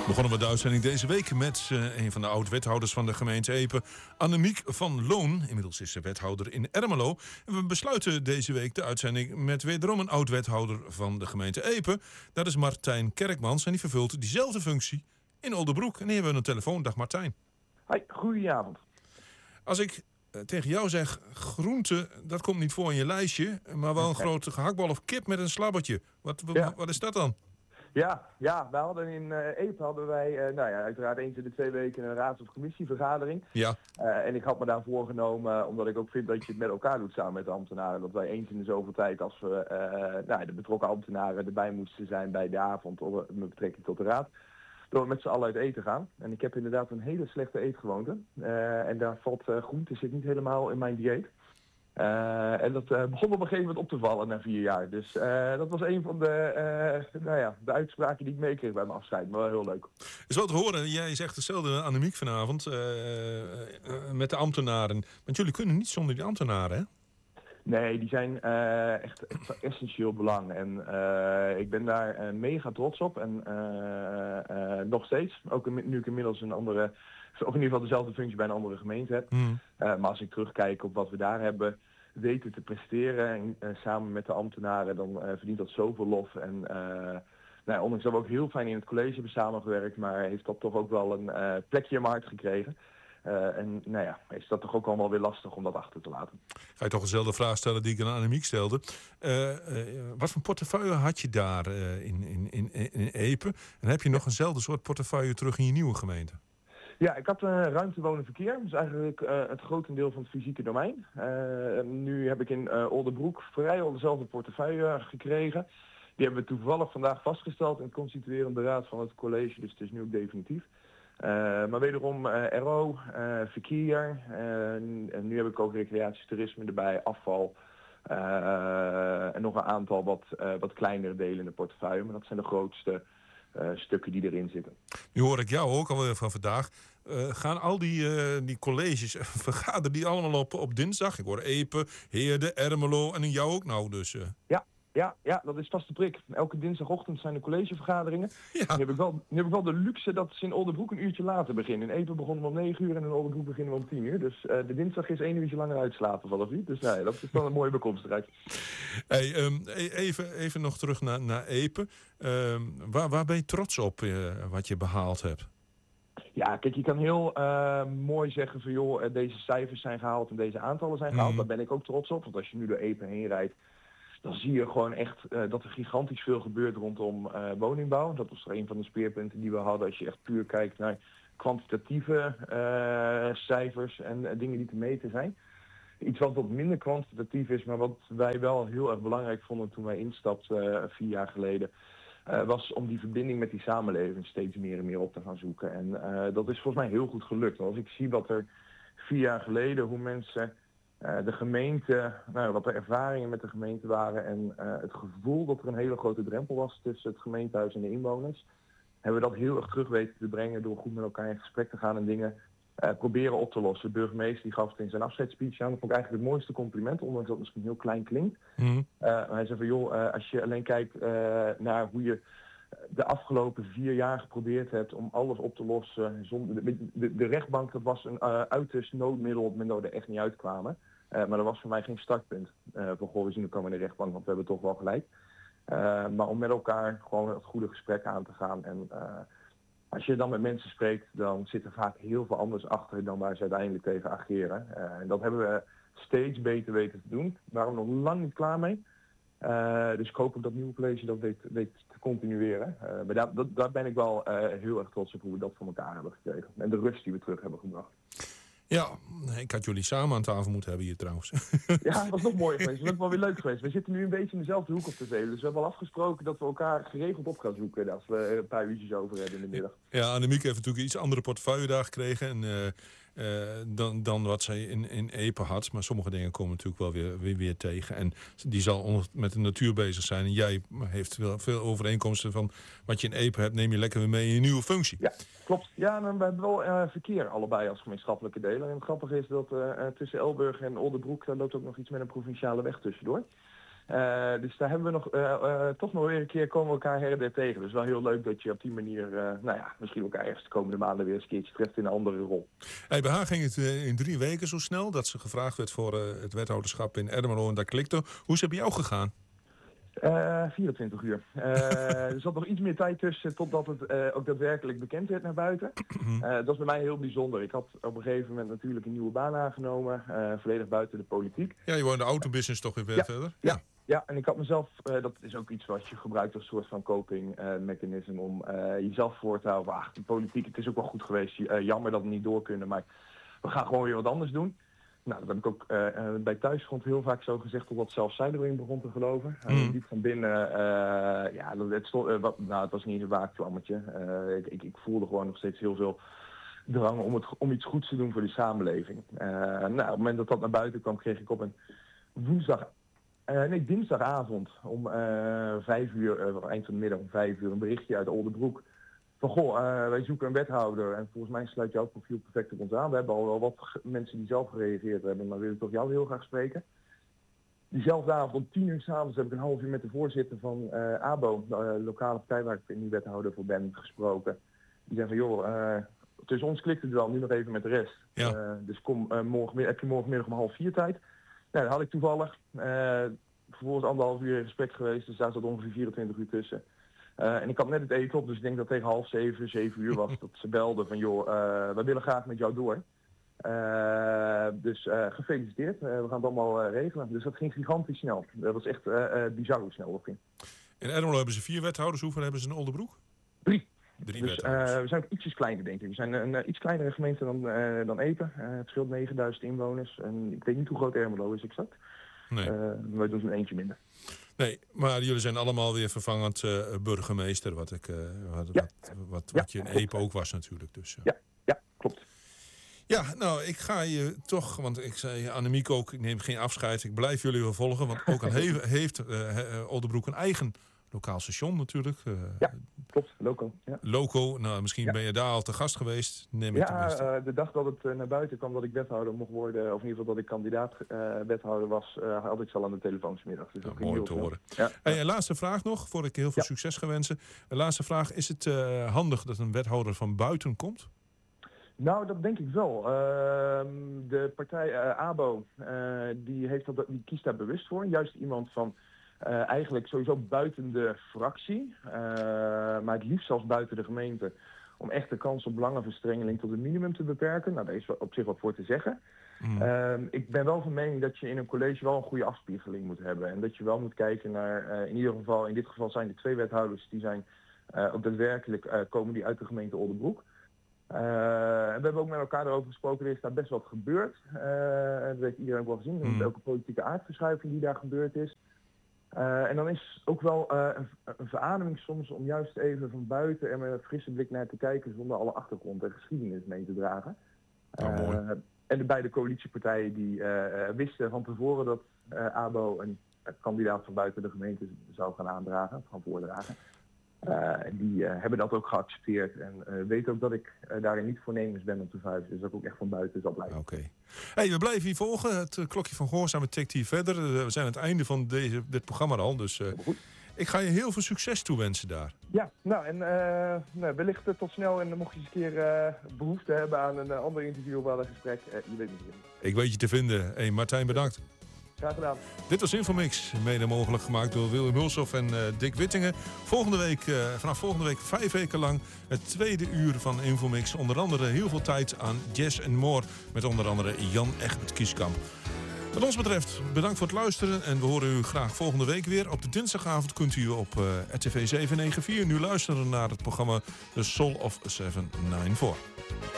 Begonnen we de uitzending deze week met een van de oud-wethouders van de gemeente Epe, Annemiek van Loon. Inmiddels is ze wethouder in Ermelo. En we besluiten deze week de uitzending met wederom een oud-wethouder van de gemeente Epe. Dat is Martijn Kerkmans en die vervult diezelfde functie in Oldebroek. En hier hebben we een telefoon. Dag Martijn. Hoi, goedenavond. Als ik tegen jou zeg groente, dat komt niet voor in je lijstje, maar wel een grote gehaktbal of kip met een slabbertje. Wat is dat dan? Ja, we hadden in Epe uiteraard eens in de 2 weken een raads- of commissievergadering. Ja. En ik had me daar voorgenomen, omdat ik ook vind dat je het met elkaar doet samen met de ambtenaren. Dat wij eens in de zoveel tijd, als we de betrokken ambtenaren erbij moesten zijn bij de avond met betrekking tot de raad, door met z'n allen uit eten gaan. En ik heb inderdaad een hele slechte eetgewoonte. En daar valt groente zit niet helemaal in mijn dieet. En dat begon op een gegeven moment op te vallen na 4 jaar. Dus dat was een van de uitspraken die ik meekreeg bij mijn afscheid. Maar wel heel leuk. Is wel te horen, jij zegt hetzelfde Annemiek vanavond met de ambtenaren. Want jullie kunnen niet zonder die ambtenaren, hè? Nee, die zijn echt van essentieel belang. En ik ben daar mega trots op. En nog steeds, ook nu ik inmiddels een andere, of in ieder geval dezelfde functie bij een andere gemeente heb. Maar als ik terugkijk op wat we daar hebben weten te presteren en samen met de ambtenaren, dan verdient dat zoveel lof. En ondanks dat we ook heel fijn in het college hebben samengewerkt, maar heeft dat toch ook wel een plekje in mijn hart gekregen. Is dat toch ook allemaal weer lastig om dat achter te laten. Ga je toch dezelfde vraag stellen die ik aan Annemiek stelde. Wat voor portefeuille had je daar in Epe? En heb je nog eenzelfde soort portefeuille terug in je nieuwe gemeente? Ja, ik had ruimte, wonen, verkeer. Dus eigenlijk het grotendeel van het fysieke domein. Nu heb ik in Oldebroek vrijwel dezelfde portefeuille gekregen. Die hebben we toevallig vandaag vastgesteld in het constituerend beraad van het college. Dus het is nu ook definitief. Maar wederom RO, verkeer, en nu heb ik ook recreatie, toerisme erbij, afval en nog een aantal wat kleinere delen in de portefeuille. Maar dat zijn de grootste stukken die erin zitten. Nu hoor ik jou ook alweer van vandaag. Gaan al die colleges, vergaderen die allemaal op dinsdag? Ik hoor Epe, Heerde, Ermelo en in jou ook nou dus. Ja, dat is vast de prik. Elke dinsdagochtend zijn er collegevergaderingen. Ja. Nu heb ik wel de luxe dat ze in Oldebroek een uurtje later beginnen. In Epe begonnen we om 9 uur en in Oldebroek beginnen we om 10 uur. Dus de dinsdag is 1 uurtje langer uitslapen vanaf u. Dus dat is dan een mooie bekomstigheid. Hey, even nog terug naar Epe. Waar ben je trots op wat je behaald hebt? Ja, kijk, je kan heel mooi zeggen van joh, deze cijfers zijn gehaald en deze aantallen zijn gehaald. Daar ben ik ook trots op. Want als je nu door Epe heen rijdt, dan zie je gewoon echt dat er gigantisch veel gebeurt rondom woningbouw. Dat was er een van de speerpunten die we hadden. Als je echt puur kijkt naar kwantitatieve cijfers en dingen die te meten zijn. Iets wat minder kwantitatief is, maar wat wij wel heel erg belangrijk vonden toen wij instapten 4 jaar geleden, was om die verbinding met die samenleving steeds meer en meer op te gaan zoeken. En dat is volgens mij heel goed gelukt. Als ik zie wat er 4 jaar geleden, hoe mensen de gemeente, wat de ervaringen met de gemeente waren en het gevoel dat er een hele grote drempel was tussen het gemeentehuis en de inwoners, hebben we dat heel erg terug weten te brengen door goed met elkaar in gesprek te gaan en dingen proberen op te lossen. De burgemeester die gaf het in zijn afscheidsspeech aan. Dat vond ik eigenlijk het mooiste compliment, ondanks dat het misschien heel klein klinkt. Hij zei van joh, als je alleen kijkt naar hoe je de afgelopen 4 jaar geprobeerd hebt om alles op te lossen. De rechtbank, dat was een uiterst noodmiddel op het moment dat we er echt niet uitkwamen. Maar dat was voor mij geen startpunt. Van goh, we zien, we komen in de rechtbank, want we hebben toch wel gelijk. Maar om met elkaar gewoon het goede gesprek aan te gaan. En als je dan met mensen spreekt, dan zit er vaak heel veel anders achter dan waar ze uiteindelijk tegen ageren. En dat hebben we steeds beter weten te doen. Daar waren we nog lang niet klaar mee. Dus ik hoop ook dat nieuwe college dat weet te continueren. Maar daar ben ik wel heel erg trots op hoe we dat voor elkaar hebben gekregen. En de rust die we terug hebben gebracht. Ja, ik had jullie samen aan tafel moeten hebben hier trouwens. Ja, dat was nog mooi geweest. Dat was ook wel weer leuk geweest. We zitten nu een beetje in dezelfde hoek op de zee. Dus we hebben al afgesproken dat we elkaar geregeld op gaan zoeken. Als we een paar uurtjes over hebben in de middag. Ja, Annemiek heeft natuurlijk iets andere portefeuille daar gekregen dan wat zij in Epe had. Maar sommige dingen komen natuurlijk wel weer tegen. En die zal met de natuur bezig zijn. En jij heeft wel veel overeenkomsten van wat je in Epe hebt. Neem je lekker weer mee in je nieuwe functie. Ja, klopt. Ja, we hebben wel verkeer allebei als gemeenschappelijke delen. En het grappige is dat tussen Elburg en Oldebroek loopt ook nog iets met een provinciale weg tussendoor. Dus daar hebben we toch nog weer een keer komen we elkaar her en der tegen. Dus wel heel leuk dat je op die manier misschien elkaar ergens de komende maanden weer eens een keertje treft in een andere rol. Hey, bij haar ging het in 3 weken zo snel dat ze gevraagd werd voor het wethouderschap in Ermelo en dat klikte. Hoe is het bij jou gegaan? 24 uur. Er zat nog iets meer tijd tussen totdat het ook daadwerkelijk bekend werd naar buiten. Dat was bij mij heel bijzonder. Ik had op een gegeven moment natuurlijk een nieuwe baan aangenomen. Volledig buiten de politiek. Ja, je woont in de autobusiness toch weer verder? Ja, en ik had mezelf, dat is ook iets wat je gebruikt als soort van coping-mechanisme om jezelf voor te houden. De politiek, het is ook wel goed geweest. Jammer dat we niet door kunnen, maar we gaan gewoon weer wat anders doen. Nou, dat heb ik ook bij Thuisfront heel vaak zo gezegd, totdat zelfs zij erin begon te geloven. Diep van binnen, het was niet een waakvlammetje. Ik voelde gewoon nog steeds heel veel drang om iets goeds te doen voor die samenleving. Op het moment dat dat naar buiten kwam, kreeg ik op een dinsdagavond om 5 uur, eind van de middag om 5 uur, een berichtje uit Oldebroek. Van wij zoeken een wethouder en volgens mij sluit jouw profiel perfect op ons aan. We hebben al wel wat mensen die zelf gereageerd hebben, maar we willen toch jou heel graag spreken. Diezelfde avond om 10 uur 's avonds heb ik een half uur met de voorzitter van ABO, de lokale partij waar ik nu wethouder voor ben, gesproken. Die zei van tussen ons klikt het wel, nu nog even met de rest. Ja. Dus kom heb je morgenmiddag om 3:30 tijd. Nou, dat had ik toevallig. Vervolgens 1,5 uur in gesprek geweest, dus daar zat ongeveer 24 uur tussen. En ik had net het eten op, dus ik denk dat tegen 6:30, 7 uur was dat ze belden van wij willen graag met jou door. Dus gefeliciteerd, we gaan het allemaal regelen. Dus dat ging gigantisch snel. Dat was echt bizar hoe snel dat ging. In Ermelo hebben ze 4 wethouders, hoeveel hebben ze in Oldebroek? 3. 3 Dus wethouders. we zijn ook ietsjes kleiner, denk ik. We zijn een iets kleinere gemeente dan Epe. Het scheelt 9000 inwoners. En ik weet niet hoe groot Ermelo is exact. Nee. Wij doen zo'n eentje minder. Nee, maar jullie zijn allemaal weer vervangend burgemeester, wat je in Epe ook was natuurlijk. Dus, Ja, klopt. Ja, nou, ik ga je toch, want ik zei Annemiek ook, ik neem geen afscheid. Ik blijf jullie wel volgen, want ook al heeft Oldebroek een eigen lokaal station natuurlijk. Ja, klopt. Loco. Ja. Loco, nou, misschien ben je daar al te gast geweest, neem ik tenminste. De dag dat het naar buiten kwam dat ik wethouder mocht worden, of in ieder geval dat ik kandidaat wethouder was, had ik ze al aan de telefoon 's middags. Dus dat mooi te horen. Ja. Hey, laatste vraag nog, voordat ik heel veel succes ga wensen. Laatste vraag, is het handig dat een wethouder van buiten komt? Nou, dat denk ik wel. De partij ABO, die kiest daar bewust voor. Juist iemand van eigenlijk sowieso buiten de fractie, maar het liefst zelfs buiten de gemeente, om echt de kans op belangenverstrengeling tot een minimum te beperken. Nou, daar is op zich wat voor te zeggen. Ik ben wel van mening dat je in een college wel een goede afspiegeling moet hebben. En dat je wel moet kijken naar, in dit geval zijn er 2 wethouders die zijn ook daadwerkelijk komen die uit de gemeente Oldebroek. En we hebben ook met elkaar erover gesproken, er is daar best wat gebeurd. Dat heeft iedereen ook wel gezien, welke politieke aardverschuiving die daar gebeurd is. En dan is ook wel een verademing soms om juist even van buiten er met een frisse blik naar te kijken zonder alle achtergrond en geschiedenis mee te dragen. En de beide coalitiepartijen die wisten van tevoren dat ABO een kandidaat van buiten de gemeente zou gaan voordragen. Die hebben dat ook geaccepteerd en weten ook dat ik daarin niet voornemens ben om te vuiven. Dus dat ik ook echt van buiten zal blijven. Oké. Hey, we blijven hier volgen. Het klokje van Gehoorzaam tikt hier verder. We zijn aan het einde van dit programma al. Dus ik ga je heel veel succes toewensen daar. Ja, nou en wellicht tot snel. En mocht je eens een keer behoefte hebben aan een ander interview of aan een gesprek, je weet niet. Ik weet je te vinden. Hey, Martijn, bedankt. Graag gedaan. Dit was Infomix, mede mogelijk gemaakt door Willem Hulshoff en Dick Wittingen. Vanaf volgende week 5 weken lang het tweede uur van Infomix. Onder andere heel veel tijd aan Jazz and More met onder andere Jan Egbert Kieskamp. Wat ons betreft, bedankt voor het luisteren en we horen u graag volgende week weer. Op de dinsdagavond kunt u op RTV 794 nu luisteren naar het programma The Soul of 794.